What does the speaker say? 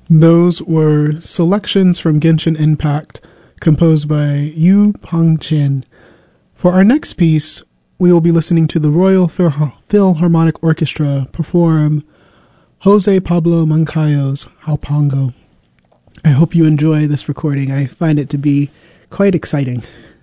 Those were selections from Genshin Impact, composed by Yu Peng-chin. For our next piece, we will be listening to the Royal Philharmonic Orchestra perform Jose Pablo Moncayo's Haupongo. I hope you enjoy this recording. I find it to be quite exciting.